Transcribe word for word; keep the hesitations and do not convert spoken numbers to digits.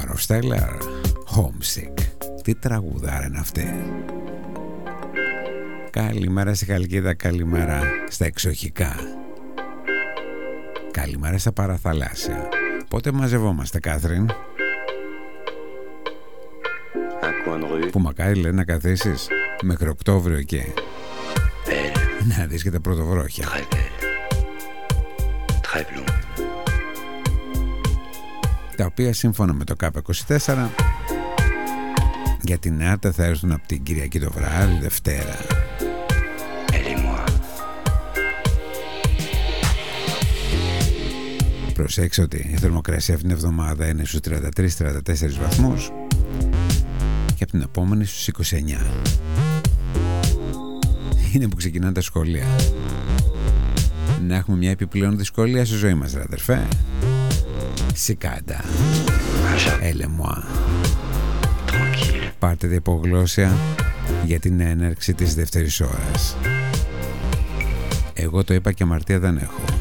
Power of Stellar, Homesick. Τι τραγουδάρα είναι αυτή. Καλημέρα στη Χαλκίδα, καλημέρα στα εξοχικά, καλημέρα στα παραθαλάσσια. Πότε μαζευόμαστε, Κάθριν? Που μακάρι, λέει, να καθίσεις μέχρι Οκτώβριο εκεί, να δεις και τα πρωτοβρόχια. Τα οποία σύμφωνα με το ΚΑΠ είκοσι τέσσερα για την Άρτα θα έρθουν από την Κυριακή το βράδυ, Δευτέρα. Προσέξτε ότι η θερμοκρασία αυτήν την εβδομάδα είναι στους τριάντα τρεις με τριάντα τέσσερις βαθμούς και από την επόμενη στους είκοσι εννιά. Είναι που ξεκινάνε τα σχολεία. Να έχουμε μια επιπλέον δυσκολία στη ζωή μας, ρε αδερφέ. Σικάντα. Έλε moi. Πάρτε τα υπογλώσσια για την έναρξη της δεύτερης ώρας. Εγώ το είπα και αμαρτία δεν έχω.